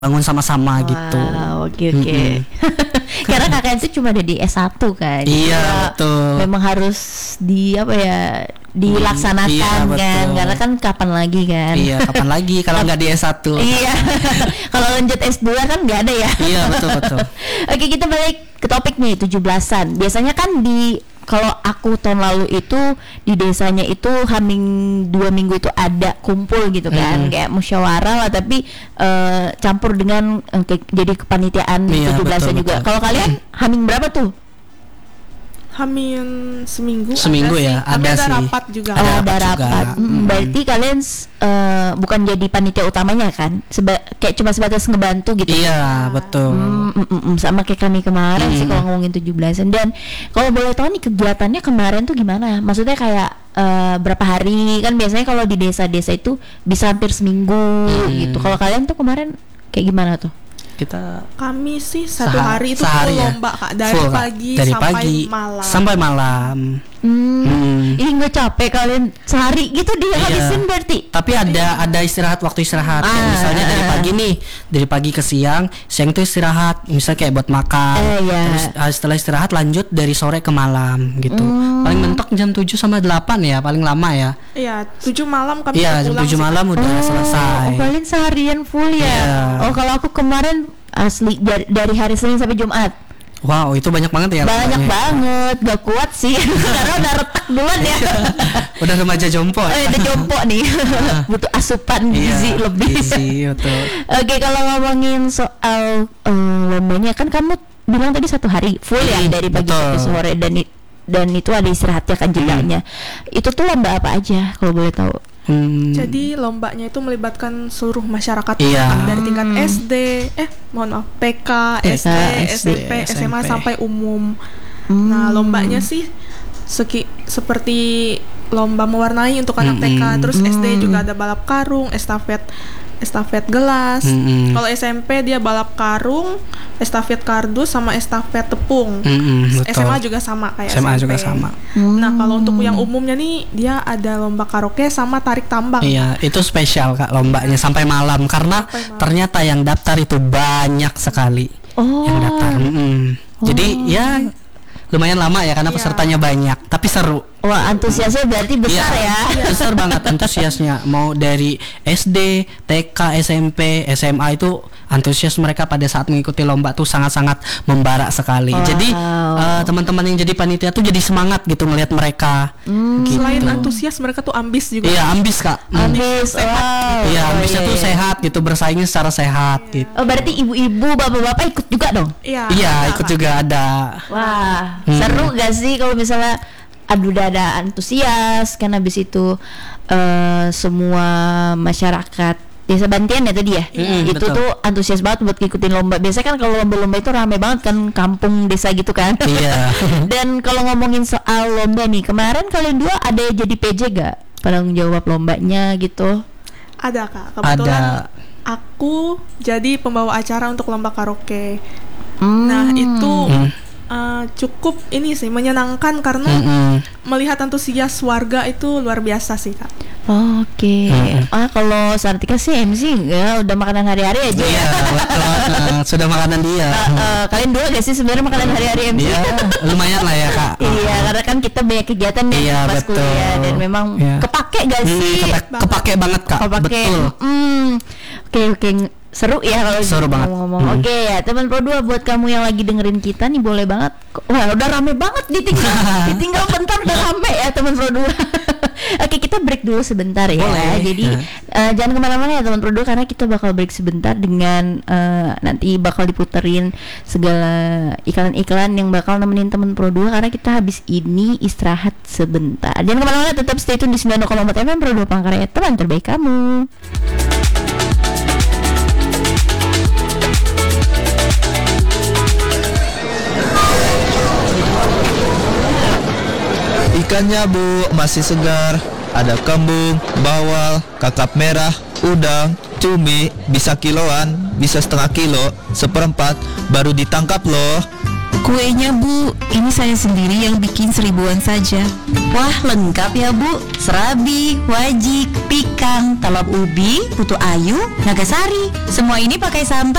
bangun sama-sama gitu. Oke. Karena KKN itu cuma ada di S1 kan. Iya, betul. Memang harus dilaksanakan Iya, kan. betul. Karena kan kapan lagi kan. Iya, kapan lagi kalau nggak di S1. Iya. Kalau lanjut S2 kan nggak ada ya. Iya, betul. Oke, kita balik ke topik nih, 17-an. Biasanya kan kalau aku tahun lalu itu di desanya itu hamin 2 minggu itu ada kumpul gitu kan, kayak musyawarah lah, tapi campur dengan jadi kepanitiaan Iya, 17-an juga. betul. Kalau kalian hamin berapa tuh? Hamin seminggu ya, Kami ada ada sih. rapat juga. Ada Ada rapat juga. rapat. Berarti kalian bukan jadi panitia utamanya kan? Kayak cuma sebatas ngebantu gitu. Iya, betul. Sama kayak kami kemarin sih kalau ngomongin 17-an. Dan kalau boleh tahu nih kegiatannya kemarin tuh gimana? Maksudnya kayak berapa hari? Kan biasanya kalau di desa-desa itu bisa hampir seminggu gitu. Kalau kalian tuh kemarin kayak gimana tuh? Kami sih satu hari itu sehari full ya? lomba Kak, dari Full, Kak. pagi Dari sampai pagi malam. sampai malam. Ini nggak capek kalian sehari gitu dia Iya. habisin berarti? Tapi ada waktu istirahat. Kayak misalnya dari pagi nih, dari pagi ke siang itu istirahat, misalnya kayak buat makan. Iya. Terus setelah istirahat lanjut dari sore ke malam gitu. Paling mentok jam 7 sama 8 ya, paling lama ya. Iya, 7 malam kami Iya, jam pulang 7 sih. malam udah selesai. Kalian seharian full ya? Iya. Oh, kalau aku kemarin asli dari hari Senin sampai Jumat. Wow, itu banyak banget ya. Banyak lombanya. banget, gak kuat sih karena udah retak duluan ya. Udah remaja jompo ya. Udah jompo nih. Butuh asupan gizi Iya, lebih. gizi, betul. Oke, kalau ngomongin soal lombanya kan kamu bilang tadi 1 hari full ya dari pagi betul. sampai sore dan itu ada istirahatnya kan jedanya. Itu tuh lomba apa aja kalau boleh tahu? Jadi lombanya itu melibatkan seluruh masyarakat Iya. dari tingkat SD, TK, SD, SMP, SMA sampai umum. Nah, lombanya sih seperti lomba mewarnai untuk anak TK, terus SD juga ada balap karung, estafet gelas. Kalau SMP dia balap karung, estafet kardus sama estafet tepung. Betul. SMA juga sama kayak SMA SMP. juga sama. Nah, kalau untuk yang umumnya nih dia ada lomba karaoke sama tarik tambang. Iya, itu spesial Kak lombanya sampai malam karena ternyata yang daftar itu banyak sekali. Yang daftar. Jadi ya lumayan lama ya karena pesertanya banyak, tapi seru. Wah, antusiasnya berarti besar ya. Besar banget antusiasnya. Mau dari SD, TK, SMP, SMA itu antusias mereka pada saat mengikuti lomba tuh sangat-sangat membara sekali. Wow. Jadi teman-teman yang jadi panitia tuh jadi semangat gitu melihat mereka. Gitu. Selain antusias mereka tuh ambis juga. Iya, ambis Kak. Ambis. Wow. Iya, ambisnya tuh sehat gitu, bersaingnya secara sehat gitu. Oh, berarti ibu-ibu, bapak-bapak ikut juga dong? Iya, ikut juga ada. Wah, seru gak sih kalau misalnya udah ada antusias kan, habis itu semua masyarakat desa Bantian ya tadi ya, itu betul. tuh antusias banget buat ngikutin lomba. Biasanya kan kalau lomba-lomba itu rame banget kan, kampung desa gitu kan. Iya. Dan kalau ngomongin soal lomba nih, kemarin kalian dua ada jadi PJ gak? Penanggung jawab lombanya gitu? Ada Kak, kebetulan Ada. aku jadi pembawa acara untuk lomba karaoke. Nah, itu cukup ini sih menyenangkan karena melihat antusias warga itu luar biasa sih Kak. Oke. Kalau Sartika sih MC ya udah makanan hari-hari aja. Iya, betul. Sudah makanan dia. Kalian dua gak sih sebenarnya makanan hari-hari MC? Iya, lumayan lah ya Kak. Iya, karena kan kita banyak kegiatan nih Iya, pas betul. kuliah dan memang Iya. kepake gak sih? Kepake banget Kak. Kepake. Betul. Oke. Seru ya kalau Seru banget. ngomong. Oke ya, teman Pro 2 buat kamu yang lagi dengerin kita nih boleh banget. Wah, udah rame banget ditinggal bentar udah rame ya teman Pro 2. Oke, kita break dulu sebentar ya. Boleh. Jadi jangan kemana-mana ya teman Pro 2 karena kita bakal break sebentar dengan nanti bakal diputerin segala iklan-iklan yang bakal nemenin teman Pro 2 karena kita habis ini istirahat sebentar. Jangan kemana-mana, tetap stay tune di 90,4 FM Pro 2 Palangkaraya, teman terbaik kamu. Ikannya Bu masih segar, ada kembung, bawal, kakap merah, udang, cumi, bisa kiloan, bisa setengah kilo, seperempat, baru ditangkap loh. Kuenya Bu, ini saya sendiri yang bikin 1000-an saja. Wah, lengkap ya Bu. Serabi, wajik, pikang, telur ubi, putu ayu, nagasari. Semua ini pakai sambal